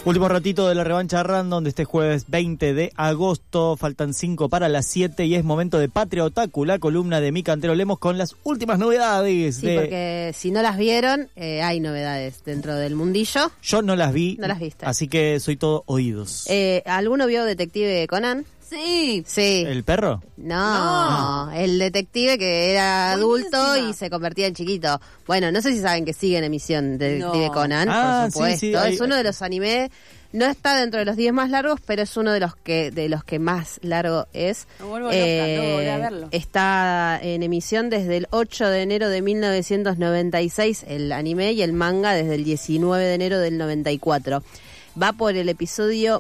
Último ratito de la revancha random de este jueves 20 de agosto. Faltan 5 para las 7 y es momento de Patria Otaku, la columna de Mica Antero Lemos con las últimas novedades. Sí, porque si no las vieron, hay novedades dentro del mundillo. Yo no las vi. No las viste. Así que soy todo oídos. ¿Alguno vio Detective Conan? Sí. ¿El perro? No, el detective que era Buenísima. adulto y se convertía en chiquito. Bueno, no sé si saben que sigue en emisión Detective No. Conan, por supuesto. Sí, es uno de los anime, no está dentro de los 10 más largos, pero es uno de los que más largo es. Me vuelvo loca, tengo que volver a verlo. Está en emisión desde el 8 de enero de 1996 el anime y el manga desde el 19 de enero del 94. Va por el episodio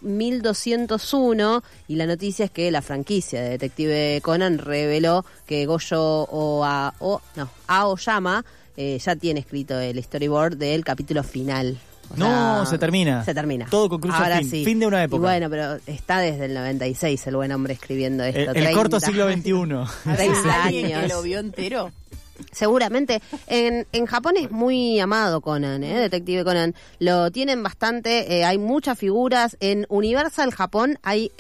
1201 y la noticia es que la franquicia de Detective Conan reveló que Goyo Aoyama ya tiene escrito el storyboard del capítulo final. Se termina. Se termina. Todo concluye Ahora al fin. sí. Fin de una época. Y bueno, pero está desde el 96 el buen hombre escribiendo esto. El corto 30. siglo XXI. 30 ¿Alguien que años. lo vio entero? Seguramente. En Japón es muy amado Conan, Detective Conan. Lo tienen bastante, hay muchas figuras. En Universal Japón hay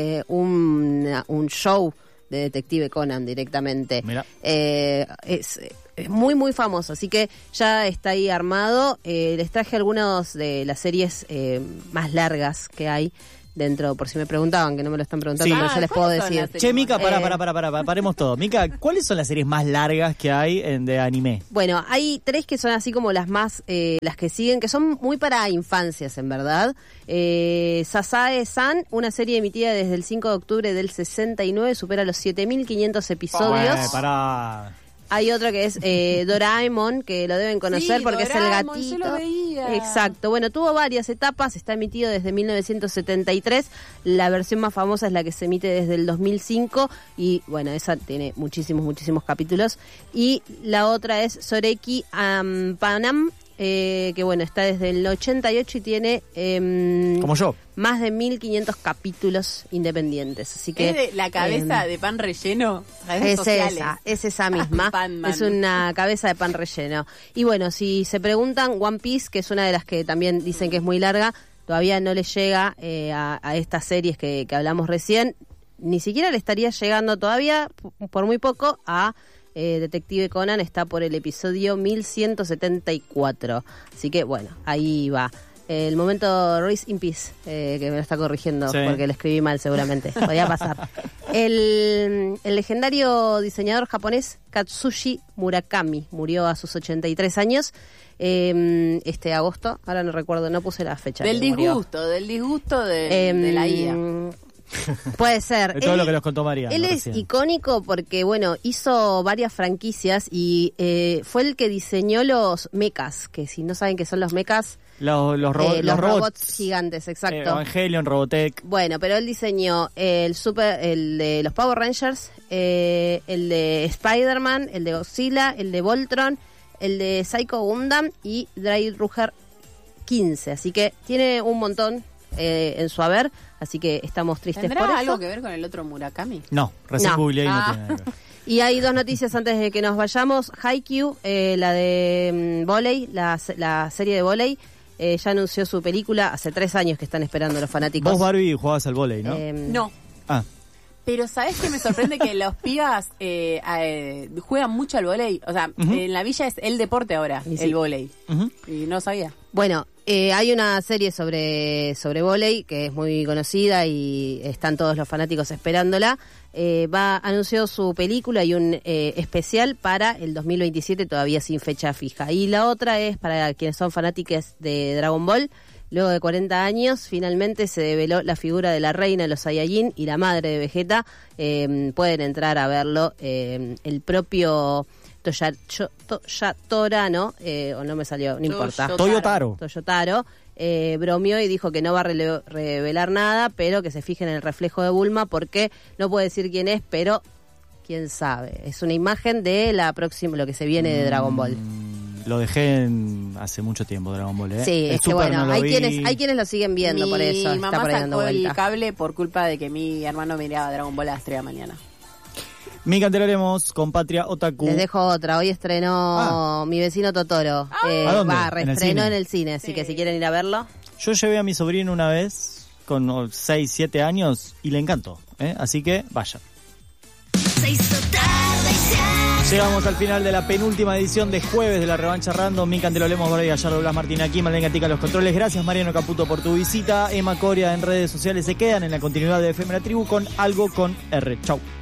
un show de Detective Conan directamente. Mirá. Es muy, muy famoso, así que ya está ahí armado. Les traje algunas de las series más largas que hay dentro, por si me preguntaban, que no me lo están preguntando, Sí. pero ya les puedo ¿cuáles son decir. las series? Che, Mica, paremos todo. Mica, ¿cuáles son las series más largas que hay de anime? Bueno, hay 3 que son así como las más, las que siguen, que son muy para infancias, en verdad. Sasae-san, una serie emitida desde el 5 de octubre del 69, supera los 7.500 episodios. Pará. Hay otro que es Doraemon, que lo deben conocer Sí, porque Doraemon, es el yo gatito. lo veía. Exacto. Bueno, tuvo varias etapas, está emitido desde 1973. La versión más famosa es la que se emite desde el 2005 y bueno, esa tiene muchísimos capítulos. Y la otra es Soreki Panam, que bueno, está desde el 88 y tiene Como yo. más de 1.500 capítulos independientes. Así que ¿Es de la cabeza de pan relleno? Redes sociales. Es esa misma. Pan-man. Es una cabeza de pan relleno. Y bueno, si se preguntan, One Piece, que es una de las que también dicen que es muy larga, todavía no le llega a estas series que hablamos recién. Ni siquiera le estaría llegando todavía, por muy poco, a Detective Conan. Está por el episodio 1174. Así que bueno, ahí va. El momento Rest in Peace, que me lo está corrigiendo Sí. porque lo escribí mal seguramente. Podía pasar. El legendario diseñador japonés Katsushi Murakami murió a sus 83 años este agosto. Ahora no recuerdo, no puse la fecha. Del que murió. disgusto de la IA. Puede ser. De todo lo que nos contó María. Él es icónico porque, bueno, hizo varias franquicias y fue el que diseñó los mechas, que si no saben qué son los mechas, Los los robots robots gigantes, exacto. Evangelion, Robotech. Bueno, pero él diseñó el de los Power Rangers, el de Spider-Man, el de Godzilla, el de Voltron, el de Psycho Gundam y Dry Ruger 15. Así que tiene un montón en su haber, así que estamos tristes por ¿Tendrá eso. algo que ver con el otro Murakami? No, recién No. googleé y no tiene nada que ver. Y hay 2 noticias antes de que nos vayamos. Haikyuu, la de vóley, la serie de vóley, ya anunció su película. Hace 3 años que están esperando los fanáticos. Vos, Barbie, jugabas al vóley, ¿no? No. Ah, Pero ¿sabés qué me sorprende? Que los pibas juegan mucho al vóley. O sea, en la villa es el deporte ahora, Y sí. el vóley. ujú. Y no sabía. Bueno, hay una serie sobre vóley que es muy conocida y están todos los fanáticos esperándola. Anunció su película y un especial para el 2027, todavía sin fecha fija. Y la otra es para quienes son fanáticos de Dragon Ball. Luego de 40 años, finalmente se develó la figura de la reina de los Saiyajin y la madre de Vegeta. Pueden entrar a verlo. El propio Toyotarano, o no me salió, no importa. Toyotaro. Toyotaro bromeó y dijo que no va a revelar nada, pero que se fijen en el reflejo de Bulma porque no puede decir quién es, pero quién sabe. Es una imagen de la próxima, lo que se viene de Dragon Ball. Lo dejé hace mucho tiempo, Dragon Ball, ¿eh? Sí, El es que Super bueno, no lo hay vi. quienes lo siguen viendo, por eso Mi está mamá por ahí dando sacó el vuelta. cable por culpa de que mi hermano miraba Dragon Ball a las 3 de la mañana. Mica Enteraremos con Patria Otaku. Les dejo otra. Hoy estrenó Mi vecino Totoro. ¿A dónde? ¿En el Reestrenó cine? en el cine, así Sí. que si quieren ir a verlo. Yo llevé a mi sobrino una vez con 6, 7 años y le encantó, así que vaya. Llegamos al final de la penúltima edición de jueves de la Revancha Random. Mica Antelo Lemos, Borja Gallardo, Blas Martín aquí, Malena Gatica los controles. Gracias Mariano Caputo por tu visita. Emma Coria en redes sociales. Se quedan en la continuidad de FM La Tribu con Algo con R. Chau.